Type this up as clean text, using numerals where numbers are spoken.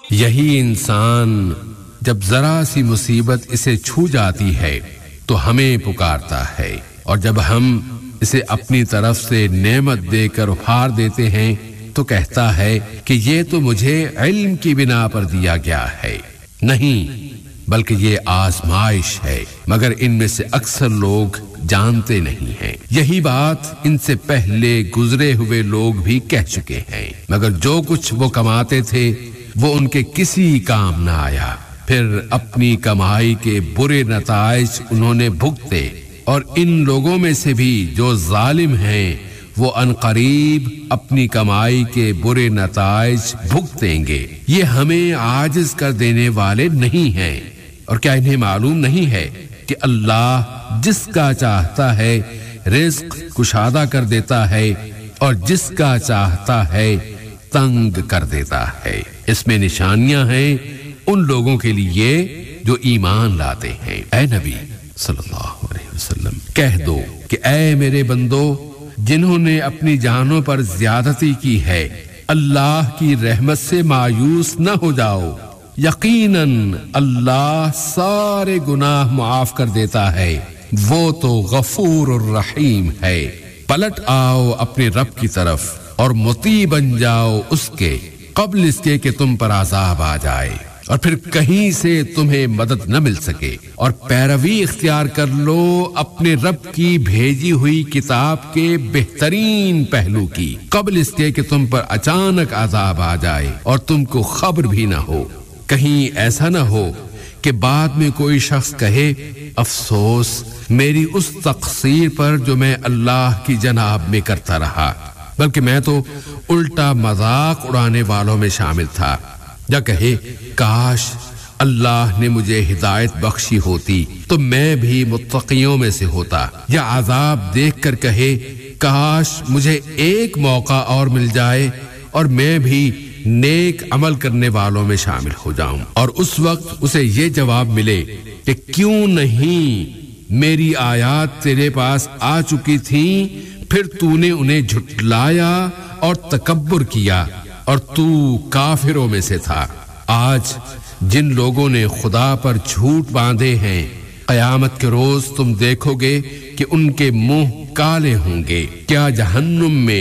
یہی انسان جب ذرا سی مصیبت اسے چھو جاتی ہے تو ہمیں پکارتا ہے، اور جب ہم اسے اپنی طرف سے نعمت دے کر اپھار دیتے ہیں تو کہتا ہے کہ یہ تو مجھے علم کی بنا پر دیا گیا ہے۔ نہیں، بلکہ یہ آزمائش ہے، مگر ان میں سے اکثر لوگ جانتے نہیں ہیں۔ یہی بات ان سے پہلے گزرے ہوئے لوگ بھی کہہ چکے ہیں، مگر جو کچھ وہ کماتے تھے وہ ان کے کسی کام نہ آیا، پھر اپنی کمائی کے برے نتائج انہوں نے بھگتے، اور ان لوگوں میں سے بھی جو ظالم ہیں وہ عنقریب اپنی کمائی کے برے نتائج بھگتیں گے۔ یہ ہمیں عاجز کر دینے والے نہیں ہیں، اور کیا انہیں معلوم نہیں ہے کہ اللہ جس کا چاہتا ہے رزق کشادہ کر دیتا ہے اور جس کا چاہتا ہے تنگ کر دیتا ہے۔ اس میں نشانیاں ہیں ان لوگوں کے لیے جو ایمان لاتے ہیں۔ اے نبی صلی اللہ علیہ وسلم کہہ دو کہ اے میرے بندو، جنہوں نے اپنی جانوں پر زیادتی کی ہے، اللہ کی رحمت سے مایوس نہ ہو جاؤ، یقیناً اللہ سارے گناہ معاف کر دیتا ہے، وہ تو غفور الرحیم ہے۔ پلٹ آؤ اپنے رب کی طرف اور مطیع بن جاؤ اس کے، قبل اس کے کہ تم پر عذاب آ جائے اور پھر کہیں سے تمہیں مدد نہ مل سکے، اور پیروی اختیار کر لو اپنے رب کی بھیجی ہوئی کتاب کے بہترین پہلو کی، قبل اس کے کہ تم پر اچانک عذاب آ جائے اور تم کو خبر بھی نہ ہو۔ کہیں ایسا نہ ہو کہ بعد میں کوئی شخص کہے افسوس میری اس تقصیر پر جو میں اللہ کی جناب میں کرتا رہا، بلکہ میں تو الٹا مذاق اڑانے والوں میں شامل تھا، یا کہے کاش اللہ نے مجھے ہدایت بخشی ہوتی تو میں بھی متقیوں میں سے ہوتا، یا عذاب دیکھ کر کہے کاش مجھے ایک موقع اور مل جائے اور میں بھی نیک عمل کرنے والوں میں شامل ہو جاؤں، اور اس وقت اسے یہ جواب ملے کہ کیوں نہیں میری آیات تیرے پاس آ چکی تھیں، پھر تو نے انہیں جھٹلایا اور تکبر کیا اور تو کافروں میں سے تھا۔ آج جن لوگوں نے خدا پر جھوٹ باندھے ہیں، قیامت کے روز تم دیکھو گے کہ ان کے منہ کالے ہوں گے۔ کیا جہنم میں